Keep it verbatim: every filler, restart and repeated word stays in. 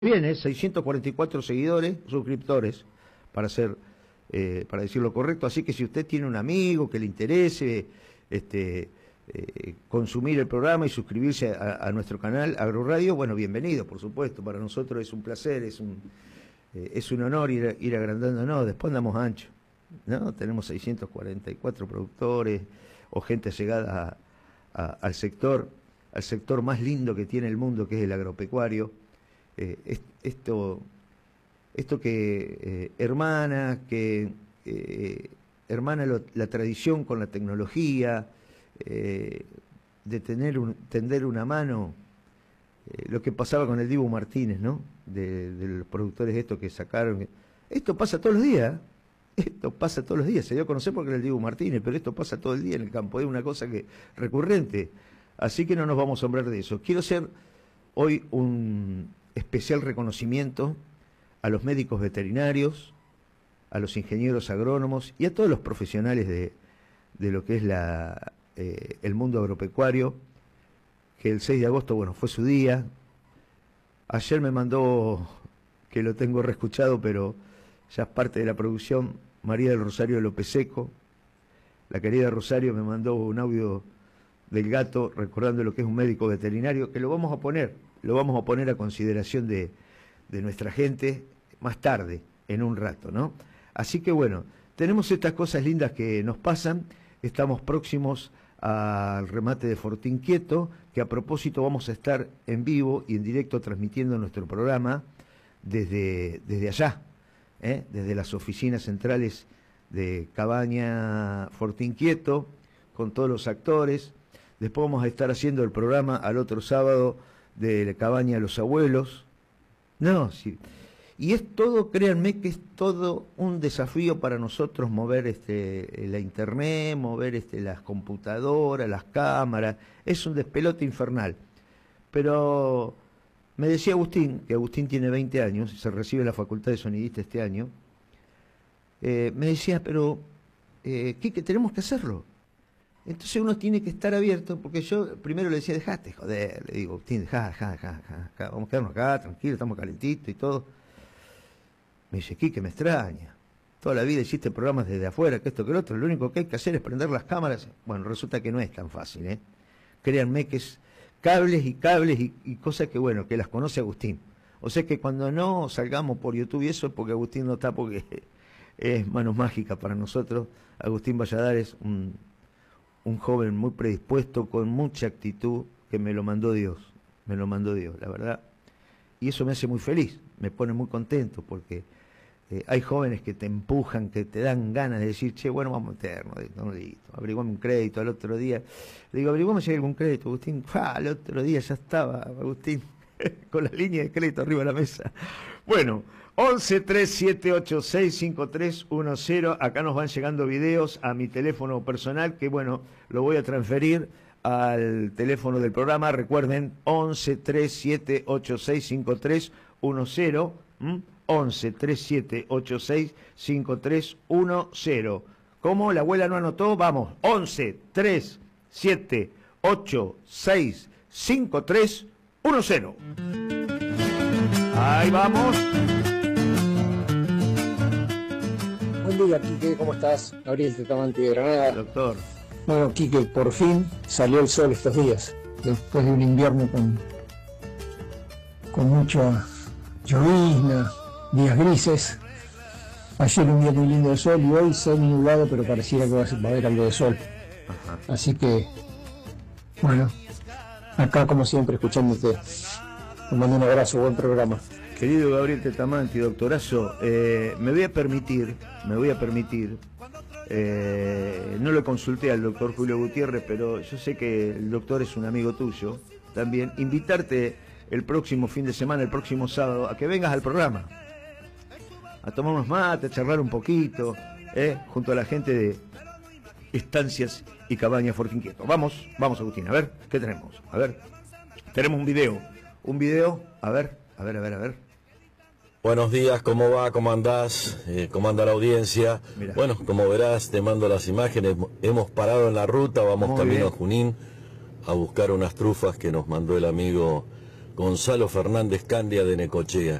Bien, ¿eh? seiscientos cuarenta y cuatro seguidores, suscriptores, para ser, eh, para decir lo correcto. Así que si usted tiene un amigo que le interese este, eh, consumir el programa y suscribirse a, a nuestro canal AgroRadio, bueno, bienvenido, por supuesto. Para nosotros es un placer, es un, eh, es un honor ir, ir agrandándonos. Después andamos ancho, ¿no? Tenemos seiscientos cuarenta y cuatro productores o gente llegada a, a, al sector, al sector más lindo que tiene el mundo, que es el agropecuario. Eh, esto, esto que eh, hermana, que eh, hermana lo, la tradición con la tecnología, eh, de tener un, tender una mano, eh, lo que pasaba con el Dibu Martínez, ¿no? De, de los productores estos que sacaron. Esto pasa todos los días, esto pasa todos los días, se dio a conocer porque era el Dibu Martínez, pero esto pasa todo el día en el campo, es una cosa que recurrente, así que no nos vamos a asombrar de eso. Quiero hacer hoy un especial reconocimiento a los médicos veterinarios, a los ingenieros agrónomos y a todos los profesionales de, de lo que es la, eh, el mundo agropecuario, que el seis de agosto, bueno, fue su día. Ayer me mandó, que lo tengo reescuchado, pero ya es parte de la producción, María del Rosario López Seco. La querida Rosario me mandó un audio del gato recordando lo que es un médico veterinario, que lo vamos a poner, lo vamos a poner a consideración de, de nuestra gente más tarde, en un rato, ¿no? Así que bueno, tenemos estas cosas lindas que nos pasan, estamos próximos al remate de Fortín Quieto, que a propósito vamos a estar en vivo y en directo transmitiendo nuestro programa desde, desde allá, ¿eh? Desde las oficinas centrales de Cabaña Fortín Quieto, con todos los actores. Después vamos a estar haciendo el programa al otro sábado de Cabaña Los Abuelos. No, sí. Y es todo, créanme que es todo un desafío para nosotros mover este, la internet, mover este, las computadoras, las cámaras. Es un despelote infernal. Pero me decía Agustín, que Agustín tiene veinte años, y se recibe en la Facultad de Sonidista este año, eh, me decía, pero, eh, Quique, tenemos que hacerlo. Entonces uno tiene que estar abierto, porque yo primero le decía, dejate, joder, le digo, Agustín, dejá, dejá, dejá, dejá, vamos a quedarnos acá, tranquilo, estamos calentitos y todo. Me dice, Quique, me extraña, toda la vida hiciste programas desde afuera, que esto, que lo otro, lo único que hay que hacer es prender las cámaras. Bueno, resulta que no es tan fácil, ¿eh? Créanme que es cables y cables y, y cosas que, bueno, que las conoce Agustín. O sea que cuando no salgamos por YouTube y eso es porque Agustín no está, porque es manos mágicas para nosotros. Agustín Valladares, un... un joven muy predispuesto, con mucha actitud, que me lo mandó Dios, me lo mandó Dios, la verdad. Y eso me hace muy feliz, me pone muy contento, porque eh, hay jóvenes que te empujan, que te dan ganas de decir, che, bueno, vamos a meternos, no, listo, averiguame un crédito. Al otro día, le digo, averiguame si hay algún crédito, Agustín. ¡Fah! Al otro día ya estaba, Agustín, con la línea de crédito arriba de la mesa. Bueno, once, tres siete ocho seis, cinco tres uno cero, acá nos van llegando videos a mi teléfono personal, que bueno, lo voy a transferir al teléfono del programa. Recuerden, once, tres siete ocho seis, cinco tres uno cero, ¿m? once, tres siete ocho seis, cinco tres uno cero. ¿Cómo? ¿La abuela no anotó? Vamos, once, tres siete ocho seis, cinco tres uno cero. Ahí vamos. Buen día, Quique, ¿cómo estás? Gabriel Tetamante de Granada. Doctor. Bueno, Quique, por fin salió el sol estos días, después de un invierno con, con mucha llovizna, días grises. Ayer un día muy lindo de sol y hoy semi nublado, pero pareciera que va a haber algo de sol. Ajá. Así que, bueno, acá como siempre escuchándote. Te mando un abrazo, buen programa. Querido Gabriel Tetamanti, doctorazo, eh, me voy a permitir, me voy a permitir, eh, no lo consulté al doctor Julio Gutiérrez, pero yo sé que el doctor es un amigo tuyo también, invitarte el próximo fin de semana, el próximo sábado, a que vengas al programa, a tomar unos mates, a charlar un poquito, eh, junto a la gente de Estancias y Cabaña Fortín Quieto. Vamos, vamos Agustín, a ver, ¿qué tenemos? A ver, tenemos un video, un video, a ver, a ver, a ver, a ver. Buenos días, ¿cómo va? ¿Cómo andás? Eh, ¿Cómo anda la audiencia? Mirá. Bueno, como verás, te mando las imágenes. Hemos parado en la ruta, vamos Muy camino bien. a Junín a buscar unas trufas que nos mandó el amigo Gonzalo Fernández Candia de Necochea.